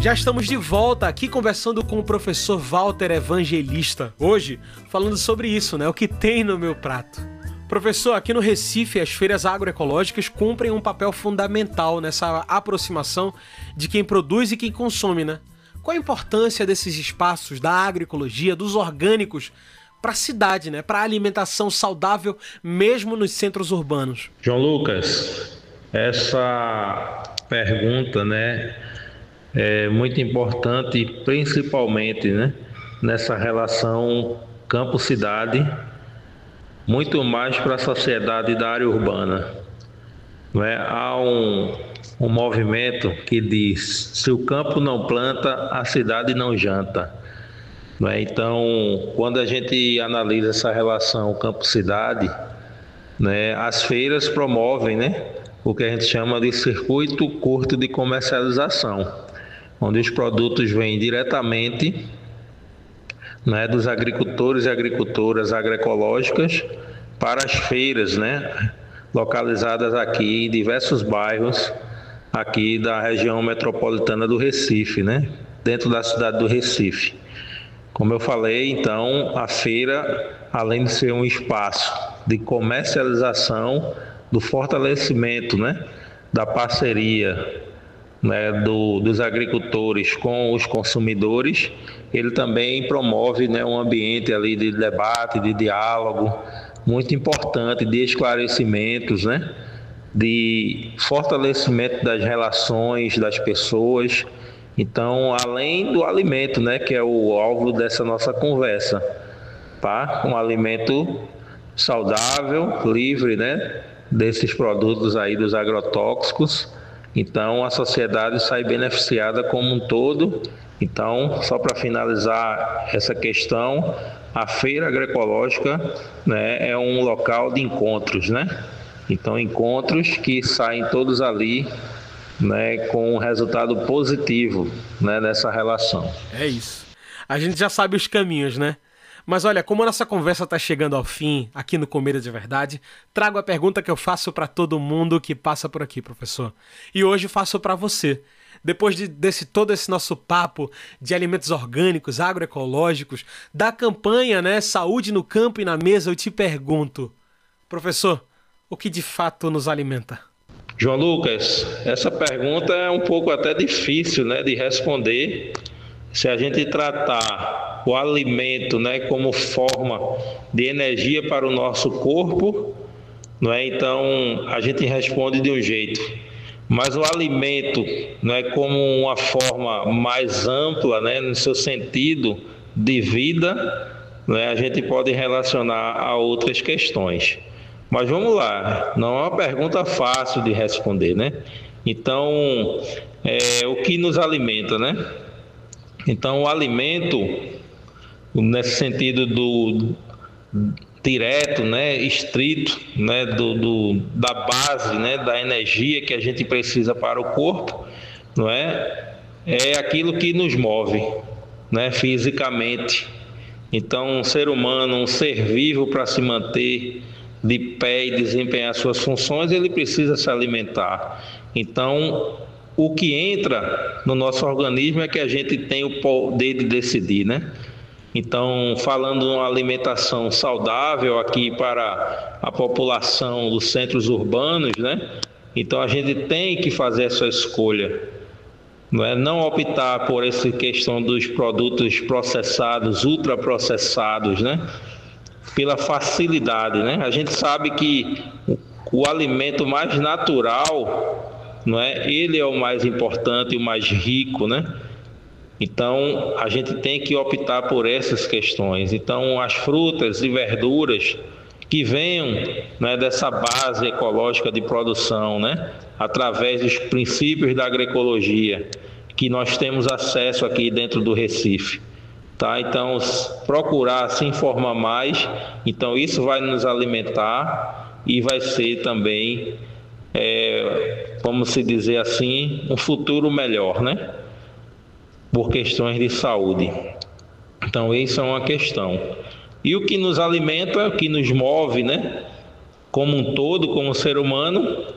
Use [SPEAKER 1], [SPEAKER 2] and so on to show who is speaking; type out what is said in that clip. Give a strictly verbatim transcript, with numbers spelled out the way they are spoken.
[SPEAKER 1] Já estamos de volta aqui conversando com o professor Walter Evangelista. Hoje, falando sobre isso, né? O que tem no meu prato. Professor, aqui no Recife, as feiras agroecológicas cumprem um papel fundamental nessa aproximação de quem produz e quem consome, né? Qual a importância desses espaços da agroecologia, dos orgânicos, para a cidade, né? Para a alimentação saudável, mesmo nos centros urbanos?
[SPEAKER 2] João Lucas, essa pergunta, né, é muito importante, principalmente, né, nessa relação campo-cidade, muito mais para a sociedade da área urbana. Não é? Há um, um movimento que diz: se o campo não planta, a cidade não janta. Não é? Então, quando a gente analisa essa relação campo-cidade, né, as feiras promovem, né, o que a gente chama de circuito curto de comercialização, onde os produtos vêm diretamente, né, dos agricultores e agricultoras agroecológicas para as feiras, né, localizadas aqui em diversos bairros aqui da região metropolitana do Recife, né, dentro da cidade do Recife. Como eu falei, então, a feira, além de ser um espaço de comercialização, do fortalecimento, né, da parceria, né, do, dos agricultores com os consumidores, ele também promove, né, um ambiente ali de debate, de diálogo muito importante, de esclarecimentos, né, de fortalecimento das relações das pessoas. Então, além do alimento, né, que é o alvo dessa nossa conversa, tá? Um alimento saudável, livre, né, desses produtos aí dos agrotóxicos. Então, a sociedade sai beneficiada como um todo. Então, só para finalizar essa questão, a feira agroecológica, né, é um local de encontros, né? Então, encontros que saem todos ali, né, com um resultado positivo, né, nessa relação.
[SPEAKER 1] É isso. A gente já sabe os caminhos, né? Mas olha, como a nossa conversa está chegando ao fim, aqui no Comida de Verdade, trago a pergunta que eu faço para todo mundo que passa por aqui, professor. E hoje faço para você. Depois de desse, todo esse nosso papo de alimentos orgânicos, agroecológicos, da campanha, né, Saúde no Campo e na Mesa, eu te pergunto, professor, o que de fato nos alimenta?
[SPEAKER 2] João Lucas, essa pergunta é um pouco até difícil, né, de responder. Se a gente tratar o alimento, né, como forma de energia para o nosso corpo, não é? Então a gente responde de um jeito. Mas o alimento, não é, como uma forma mais ampla, né, no seu sentido de vida, não é? A gente pode relacionar a outras questões. Mas vamos lá, não é uma pergunta fácil de responder, né? Então, é, o que nos alimenta, né? Então, o alimento, nesse sentido do direto, né, estrito, né, do, do, da base, né, da energia que a gente precisa para o corpo, não é? É aquilo que nos move, né, fisicamente. Então, um ser humano, um ser vivo, para se manter de pé e desempenhar suas funções, ele precisa se alimentar. Então, o que entra no nosso organismo é que a gente tem o poder de decidir, né? Então, falando de uma alimentação saudável aqui para a população dos centros urbanos, né? Então, a gente tem que fazer essa escolha, não é? Não optar por essa questão dos produtos processados, ultraprocessados, né? Pela facilidade, né? A gente sabe que o, o alimento mais natural, não é? Ele é o mais importante e o mais rico, né? Então, a gente tem que optar por essas questões. Então, as frutas e verduras que venham, né, dessa base ecológica de produção, né, através dos princípios da agroecologia, que nós temos acesso aqui dentro do Recife. Tá? Então, procurar se informar mais, então isso vai nos alimentar e vai ser também, é, vamos se dizer assim, um futuro melhor, né? Por questões de saúde. Então, isso é uma questão. E o que nos alimenta, o que nos move, né? Como um todo, como ser humano,